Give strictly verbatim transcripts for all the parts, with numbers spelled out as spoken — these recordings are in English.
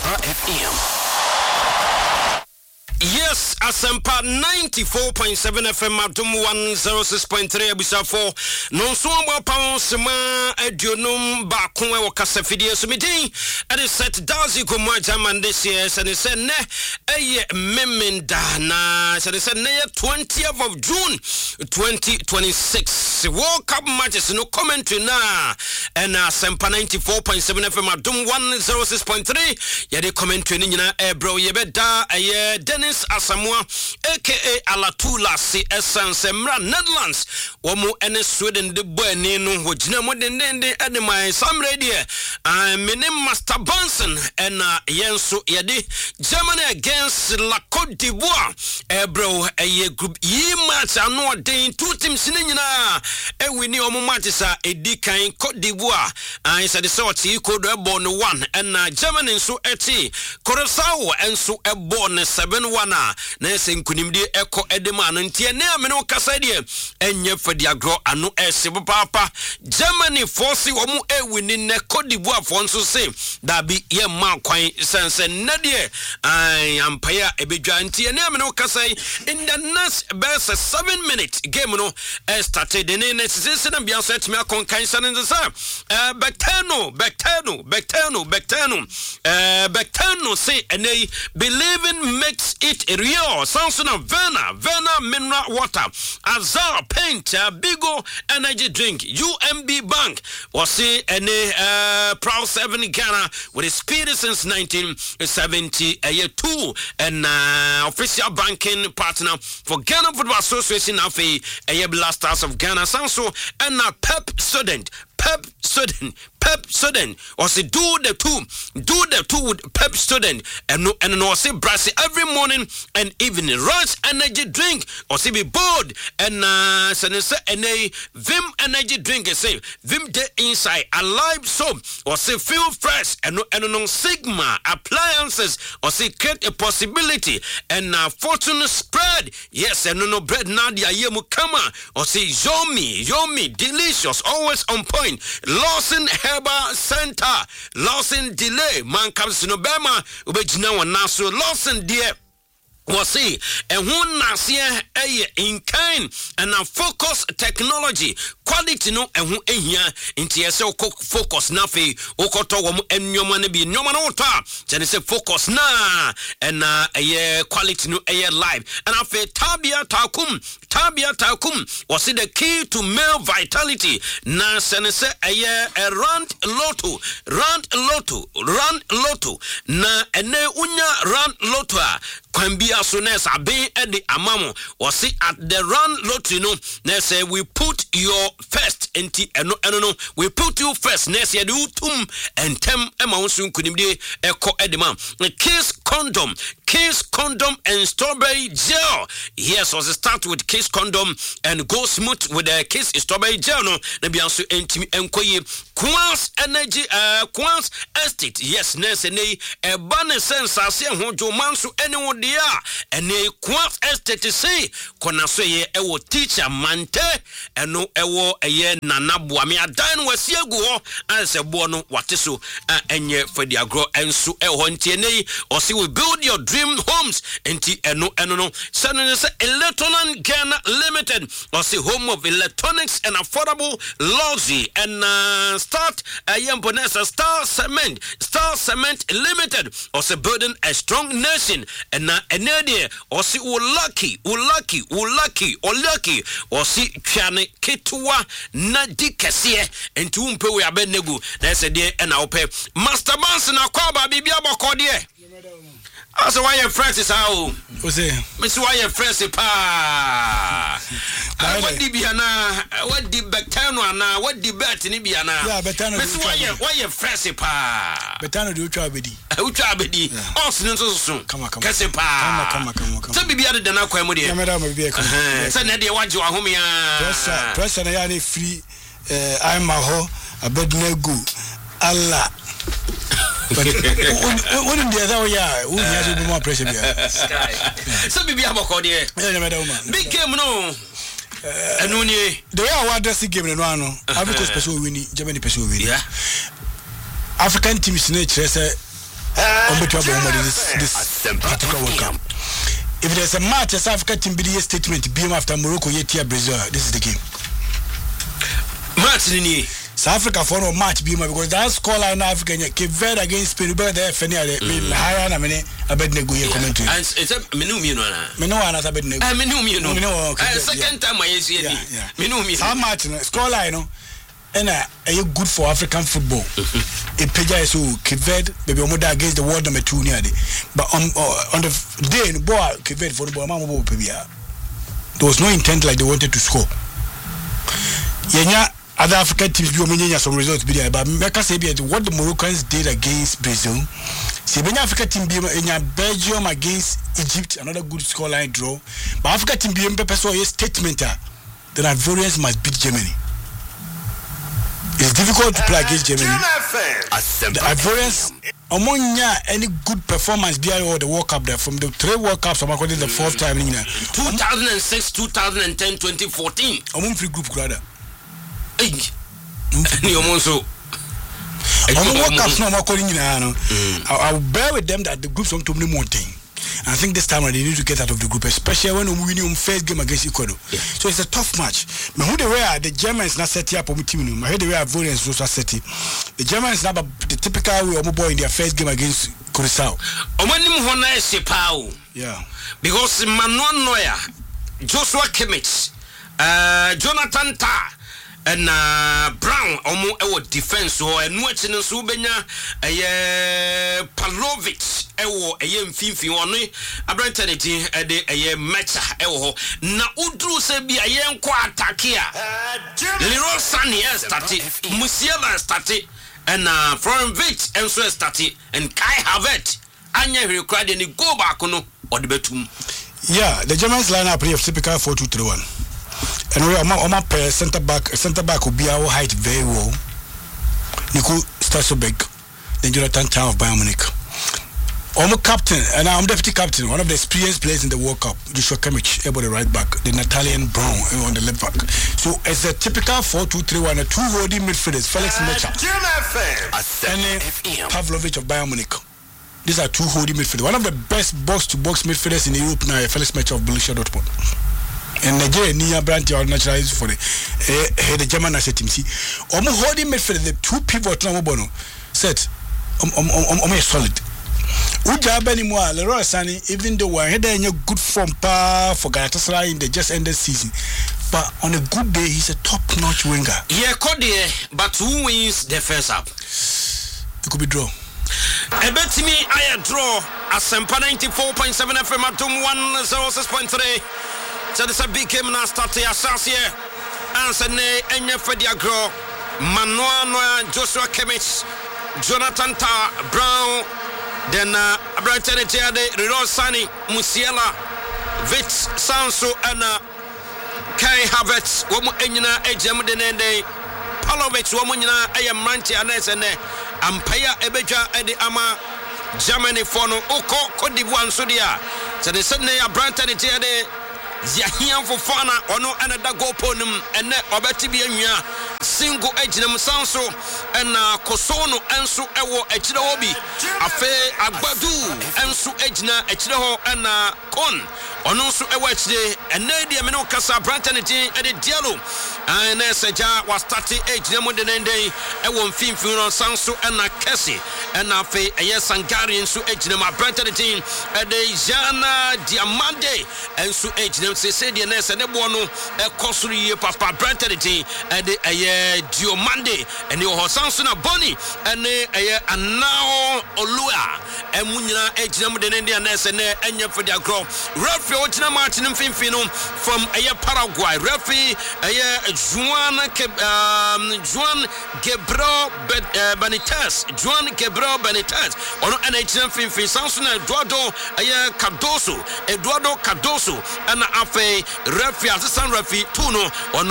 Asempa F M. Yes, Asempa ninety-four point seven F M Adum one oh six point three Abisa four. Non so amba pa sema adionum ba ko e wakasa fidie so medin and it set dazi ko mo German this year and it said ne eye memenda na so it said ne twentieth of June twenty twenty-six. World Cup matches no commentary na and Asempa ninety-four point seven F M Adum one oh six point three ya de commentary ni nyina e bro ye beda eye Dennis Asamoah aka Alatula si essence Mra Netherlands womu ene Sweden de boy no hojina modendende ade my sam radio I menim Master Benson and yenso yede Germany against La Côte d'Ivoire e bro e group yi match ano den two teams ni nyina e wini omo matches a edi kan Côte d'Ivoire I said the sort e code e born one and Germany so eti Curaçao enso e born seven one na ese nkunimdi eko edema no ntie ne amene okasa de enye fadi agro ano ese papa Germany force wo mu ewini ne Côte d'Ivoire fo nso se da bi ye ma kwan sense na de ai ampaya ebedwa ntie ne amene okasa in the next best seven minute game no started ne ne sese na bia so etime akon kan san nza eh Bectano Bectano Bectano Bectano eh Bectano say ene believing makes it real. Samsung Vena, Vena mineral water, Azar paint, uh, Bigo energy drink, U M B Bank was see any uh, Proud seven Ghana with a speed since nineteen seventy a year two and uh, official banking partner for Ghana Football Association of a year Blasters of Ghana Samsung and a Pep student. Pep student, Pep student, or say do the two, do the two with Pep student, and no, and no, say brassy every morning and evening, rush energy drink, or say be bored, and uh, say and a Vim energy drink, say Vim de inside alive soap, or say feel fresh, and no, and no Sigma appliances, or say create a possibility, and uh, fortune spread, yes, and no, no bread nadia yemu kama, or say yomi, yomi, delicious, always on point. Lawson Herbal Center, Lawson delay, man comes to Nobema, Ubejina one Naso, Lawson dear. Was see and one nasia in kind and a focus technology quality no and who here in T S L focus nafi okoto wom ennyoma be nyoma no ta say say focus na and uh a quality no a live and afa tabia takum tabia takum was see the key to male vitality na say say a rand lotto rand lotto rand lotto na ene unya rand lotto can be as soon as I be at the amamo or see at the run lottery no they say we put your first enti eno eno no we put you first next year do tum and tem amount soon could be a co edimam kiss condom kiss condom and strawberry gel yes was start with kiss condom and go smooth with the kiss strawberry gel no na be also enti enkoye Quans energy uh Quans estate yes nurse ne e ban sense ase ho dwoman so anyone dia ene Quans estate say kona so ye e wo teacher mante eno e wo eye nanaboa me adan wasi agu ho anse bo no wate so enye fadi agro enso e ho ntie nei o say we build your dream homes enti eno eno no sane say Electroland Ghana Limited o say home of electronics and affordable luxury and uh, start a young bonessa Star Cement Star Cement Limited or say building a strong nation and na enede or see u lucky u lucky u lucky or lucky or see twane ketwa na dikese enti umpe we abenegu na say dey and na ope Master Benson akwaba bibia bokode Asa why your Francis how? Ose. Miss why your Francis pa. What di biana? What di Bectano na? What di bet ni biana? Yeah, Bectano. Miss why your why your Francis pa. Bectano do ucha abedi. Ucha abedi. Oh, so so so. Come on, come on. Kase pa. Come on, come on, come on. So bibia de na kwa mu de. Ya meda ma bibia ka. So na de waje wa home ya. Pressure, pressure na ya ni free eh I'm a ho abednego Allah. But what in the other yeah, we have to be more pressure here. Sky. So bibi aboko de. Yeah, madam. Big game no. Enuni. The way I address the game no ano. Africa special winning, Germany special winning. Yeah. African teams na chese on the trouble this this particular World Cup. If there's a match, a South Africa team be a statement beam after Morocco yet Brazil. This is the game. Match in South Africa for no match beam because that scoreline in Africa Cape Verde against Spain. But there, Fenia, higher than many. I bet Nego commentary. And it's a menu, you know. Menu, and I bet Nego. I mean, you know. Second time I see it. Menu, how much scoreline? And uh, good for African football. A Peja is who Cape Verde, maybe Omoda against the world number two near the. But on uh, on the day in boy Cape Verde for the ball, Mama Pebia. There was no intent like they wanted to score. Yenya other African teams be omenya some results be there, but Mecca say what the Moroccans did against Brazil. See, when Africa team be in Belgium against Egypt, another good scoreline draw. But Africa team be in Pepe so a statement that Ivorians must beat Germany. It's difficult to play against Germany. The Ivorians, among any good performance behind all the World Cup there from the three World Cups, I'm according the fourth time in two thousand six, two thousand ten, twenty fourteen. I'm free group rather. Hey, you're also. I'm World Cups no more calling in. I'll bear with them that the groups don't do more thing. I think this time they need to get out of the group, especially when we win the first game against Ecuador. Yeah. So it's a tough match. But who they were, the Germans not set up on the team. I heard they were Ivorians also set it. The Germans now the typical way of boy in their first game against Curaçao. Yeah. Because Manuel Neuer, Joshua Kimmich, uh, Jonathan Tah, and uh, Brown omo ewo defense so enu echi no so benya eye Pavlovic ewo eye mfimfin ono abrantaneti e de eye Mecha ewo na udru se bi aye nko attack a Leroy Sané start Musiala start and uh, Florent enso start and Kai Havertz anya hwe kra de ni go back no ode betum. Yeah, the Germans line up of typical four two three one. And we are my pair center back center back will be our height very well. Nico Stassobek, then Jonathan Tah of Bayern Munich. I'm a captain and I'm deputy captain, one of the experienced players in the World Cup, Joshua Kimmich, able the right back, the Natalian Brown on the left back. So it's a typical four two three one, a two holding midfielders, Felix Mecha and Pavlovic of Bayern Munich. These are two holding midfielders. One of the best box to box midfielders in Europe now, Felix Mecha of Borussia Dortmund. And Nigeria near branch or naturalized for the uh, the German national team. See, Omo holding midfield the two pivot no bono set um um um um solid. Uja Benimoa, Leroy Sané, even though we're heading a good form pa for Galatasaray in the just ended season, but on a good day he's a top-notch winger. Yeah, Cody, but who wins the first half? It could be draw. I bet me I draw a Sempa ninety-four point seven F M at one oh six point three. So this a big game now start here. Assassin answer ne enya fedia grow Manuel Neuer, Joshua Kimmich, Jonathan Tah, Brown, then uh, Brighton Etiade, Leroy Sané, Musiala, Vitz, Sanso, and uh, Kai Havertz. Womu enyina ejem de nende Pavlovic womu nyina ayam ranchi anese ne ampaya ebeja edi ama Germany for no oko Cote d'Ivoire so dia. So they said ne Brighton Etiade Yahian Fofana ono another goal ponum and obeti bi anwa single ejinam sanso and Kosono enso ewo echire obi afe agbadu enso ejina echire ho and kon ono nso ewo echire and na me no kasa brantanity e de dialo and seja was starting ejinam de nende ewo mfimfin no sanso and Kesi and afe eye Sangari enso ejinam brantanity e de Jana Diamande enso ejinam se se de nese ne bo no e kosuru ye papa brantanity e de eye Diomande and the Hosansuna Bonnie and a now Olua and Munya Ejam de India Ness and Enya for their grow. Referee Ochina Martin Finfino from a Paraguay. Referee a Juan um Juan Gebro Benitez. Juan Gebro Benitez. On an Ejam Finfin Sansuna Eduardo a Cardoso, Eduardo Cardoso, and Afe referee assistant referee Tuno on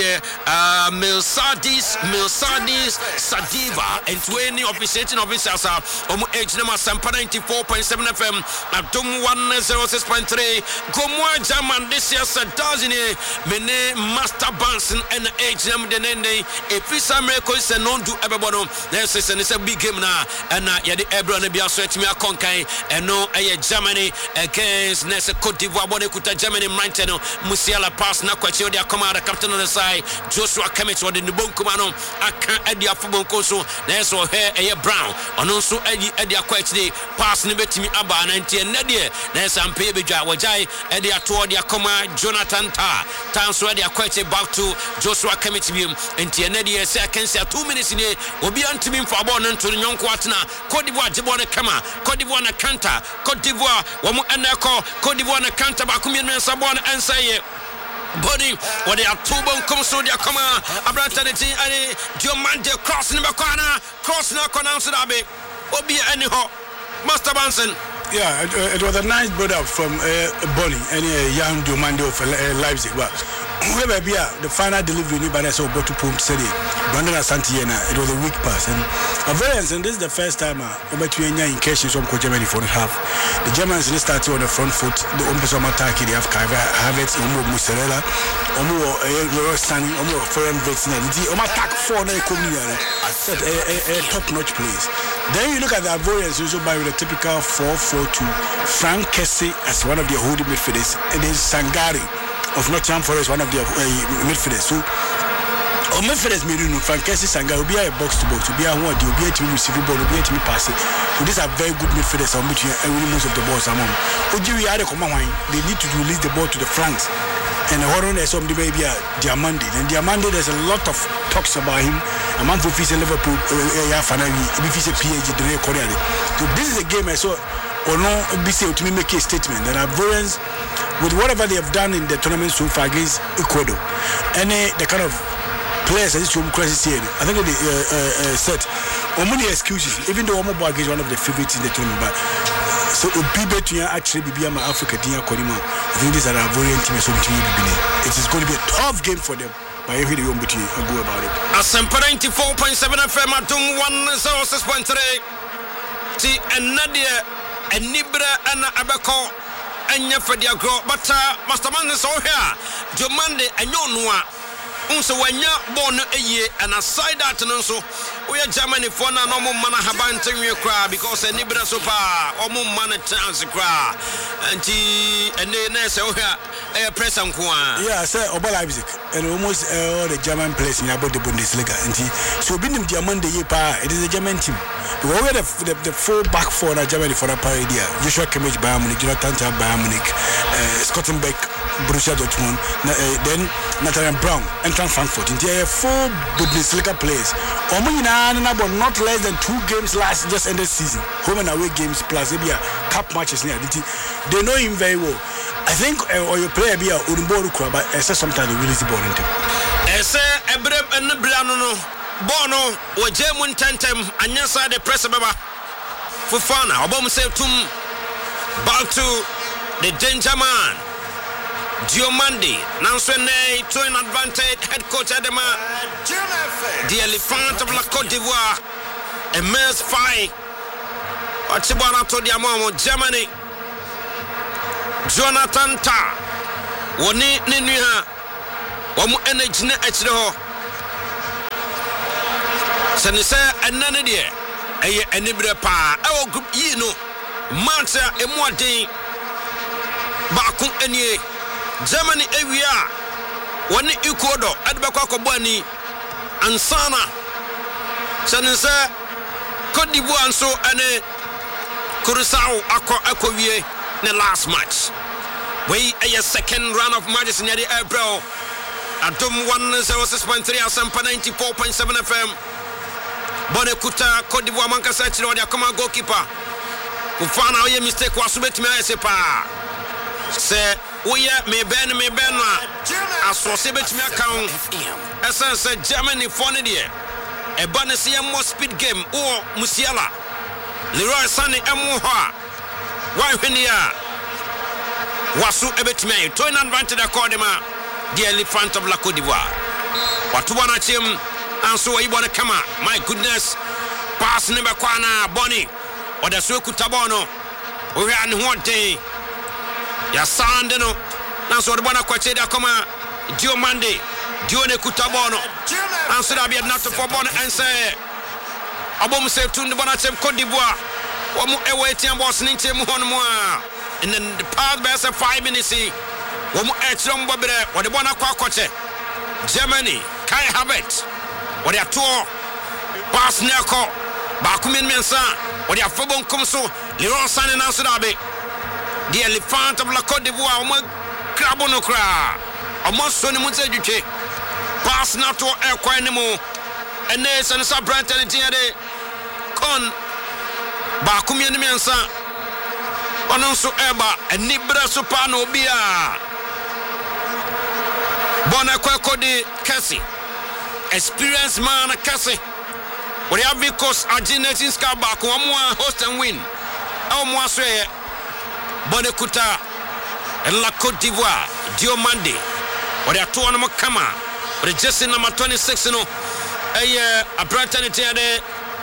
a Milsadi Milsadis Sadiva and twenty officiating officers are um age number Sampa ninety-four point seven F M Adom one oh six point three Gomoa German this year Sadazine Mene Master Banson and H M Denende Efisa Meko is a non-do everybody there's a big game now and Yadi Ebron Bia Swetimia Konkai and no a Germany against Nessa Cote d'Ivoire Bonekuta Germany Manteno Musiala pass Nakwachi dia Commander captain on the side Joshua Kemich or the Nubon Kumano Aka Edia Football Koso there's all hair a brown and also Eddie Edia Quachi pass Nibetimi Abba ninety and Nadia there's some Pebija Wajai Edia toward dia Koma Jonathan Ta Tanso Edia Quachi back to Joshua Kemich and Tianedia second two minutes in here will be on to me for about to the young Quatna Cote d'Ivoire Jibona Kama Cote d'Ivoire Kanta Cote d'Ivoire Wamu Anako Cote d'Ivoire Kanta Bakumian Sabon and say body when they are two bone come so they come Abrantanity and Diomante cross in the corner cross in the corner so that be Obi anyhow Master Banson. Yeah, it, it was a nice build up from uh, Bonnie and a young Diomande of uh, Leipzig. But whoever be the final delivery, but I saw Botu Pum City, Brandon Santiana, it was a weak pass. And a variance, and this is the first time I'm uh, in case from Germany for half. The Germans started on the front foot, the Umbusama Taki, they have Kaiva, Havertz, Omo Musarella, Omo Rosani, Omo Foreign Vets, and the Oma attack four a top notch place. Then you look at the variance also by the typical four four two. Frank Kessie as one of their holding midfielders, and then Sangari of Nottingham Forest, one of their uh, midfielders. So, on midfielders, Mirunu, Frank Kessie, Sangari will be a box to box, will be a one, will be a team receiving ball, will be a team passing. So, these are very good midfielders on between every most of the balls among. Ojiri had a command, they need to release the ball to the flanks. And the horror is some baby Diamande. And Diamande, there's a lot of talks about him. A man who feels Liverpool, if he's a P H D, so this is a game I saw. Or no, be say to me make a statement that Ivorians, with whatever they have done in the tournament so far against Ecuador, and uh, the kind of players that this crisis here, I think they uh, uh, uh, said, or many excuses, even though Omobo is one of the favorites in the tournament, but so Obibe to actually be my Africa Dia Kodima. I think these are Ivorian team so it is going to be a tough game for them. But every day you go about it. Asempa ninety-four point seven F M Adom one oh six point three. Ti Nadia and Nibra and Abako and Yafadia Grow, but Master Man is all here. Jomande and Yonua. Unso when ya born a year and aside that and also we are Germany for no more man haban to you cry because a Nibra so far or more man a chance to cry and he and then so here a press and qua. Yeah, I said Oba Leipzig and almost all the German players in about the Bundesliga and he so being the German the year it is a German team. We were the, the, the full back four in Germany for a idea. Joshua Kimmich, Bayern Munich, Jonathan Tah, Bayern Munich, uh, Scottenbeck, Borussia Dortmund, uh, then Nathaniel Brown, Eintracht Frankfurt. In the four Bundesliga players. But not less than two games last just ended season. Home and away games plus maybe a cup matches. They know him very well. I think uh, or your player be a Urumboru but I say sometimes they release the ball into. I say Ebreb and Blano. Bono or German Tentem and Yasa the press baba Fufana Obama say to back to the danger man Diomande now Swene to an advantage head coach Adema the elephant of La Cote d'Ivoire a Mers fight Achibana to the Amamo Germany Jonathan Tah Woni Ninuha Wamu energy ne echiro Sanisa and none of dear, a nibra pa, our group, you know, Mansa and Moite Baku and ye, Germany, area, one Ecuador, Adbako Bani, and Sana Sanisa, Cote d'Ivoire, and so and a Curacao, Aqua Aquavie, in the last match. We a second round of matches in the air, bro. Adom one oh six point three, Asempa ninety-four point seven F M. Bonekuta Cote d'Ivoire Mankasa Chiro dia kama goalkeeper Ufana oye mistake wa subet me ase pa se oye me ben me ben aso se bet me account esa se Germany phone dia e ba ne se mo speed game o Musiala Leroy Sané emo ho a wa hwenia wasu ebet me to in advantage the Cordema the elephant of La Cote d'Ivoire watu wana chim and so you want to come out. My goodness. Pass number Kwana Bonnie. ɔda so kuta ball no wohwɛ ne ho den ya sande no na so de ball na kwache da koma Dio Mande Dio ne kuta ball no anso da bia na to for ball and say abom se tun de ball na chem Cote d'Ivoire wo mo e waiting boss ni chem ho no mo a in the past best five minutes wo mo e trom bobre wo de ball na kwa kwache Germany Kai Havertz wo de ato pass ne ko ba ku men mensa wo de afobon kom so Leroy Sané na so da be the elephant of la Cote d'Ivoire wo mo krabo no kra omo so ni munse dwetwe pass na to e kwan ni mo ene se no sa Brighton tin de kon ba ku men mensa ono so eba eni bra so pa no bia bona kwa kodi Kessie experience man Kessie we have because aginating ska back one more host and win au mo so e bona kuta la Côte d'Ivoire Dio Mande we are two on mo kama we just number twenty-six no eh a Brighton tiade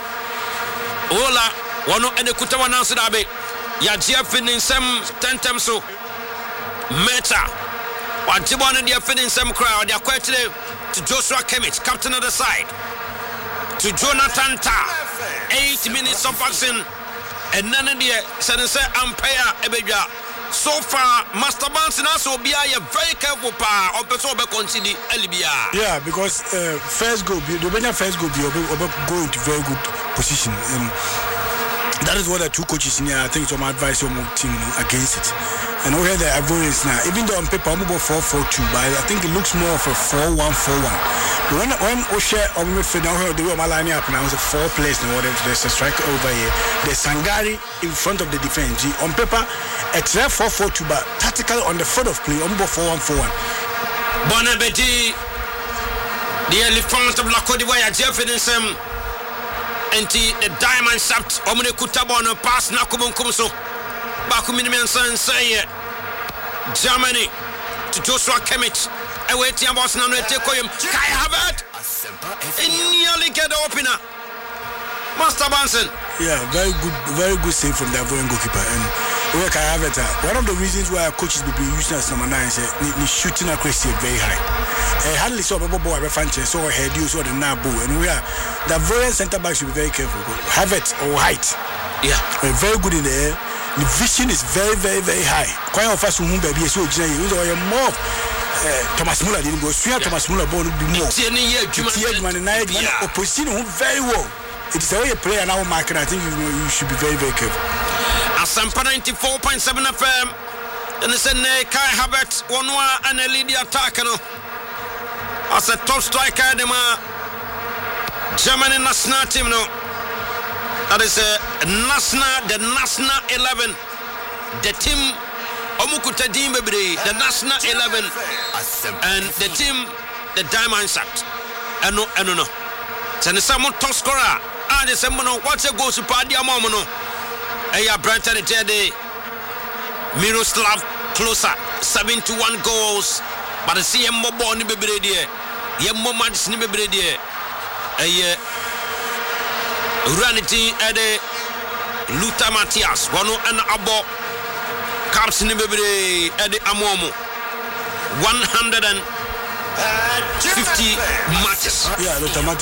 ola wono ene kuta wana so da be ya gia finisem tentem so meta Wajibon and the feeling some crowd, they are quite to Joshua Kimmich, captain of the side. To Jonathan Tah, eight minutes of action, and none of the Senate umpire Ebeja. So far, Master Banks also be a very careful power of Pesoba Concidi Elibia. Yeah, because uh, first goal, the winner first goal, be go into very good position. Um, that is what the two coaches in here, I think, some advice on team against it. And we have the Ivorians now, even though on paper I'm about four four two, but I think it looks more of a four one four one. But when when Oshe or midfield now the way my line up now is a four place now, there's a striker over here. There's Sangari in front of the defense. On paper, it's a four four two, but tactical on the front of play, I'm about four one four one. Bonabedi, the elephant of La Côte d'Ivoire, Jeff Finisem, and the diamond shaft, Omne Kutabono pass Nakumon Kumso. Bakuminian San say Germany to Joshua Kimmich. I wait here, boss. Now, take him. Kai Havertz. Nearly get the opener. Master Banson. Yeah, very good, very good save from the Ivorian goalkeeper. And where Kai Havertz, one of the reasons why our coaches will be using as number nine is the shooting accuracy very high. I hardly saw a boy a fancy, saw a head, you saw the Nabu, and we are the Ivorian centre back should be very careful. Havertz or height. Yeah, very good in the air. The vision is very, very, very high. Quite often, who baby so you more Thomas Muller didn't go. Swear Thomas Muller born be more. Opposition very well. It's a way a player now market. I think you, you should be very, very careful. Asampa ninety-four point seven F M. And it's a Kai Havertz, Onwa and a lead attacker. As a top striker, the German national team. No. That is a national, the national eleven. The team, Omukuta Dimbebre, the national eleven, and the team, the diamond shot. And no, and no, no. Senesamo top scorer. And the Semono, what's a goal to Padia Momono? Aya Brighton Tede, Miroslav Klose, seventy-one goals. But the C M Mobo Nibebre, Yemo Mats Nibebre, a Ranity Ede Luta Matias, Wano and Abo Caps Nibebre Ede Amomo. one hundred fifty matches. Yeah, Luta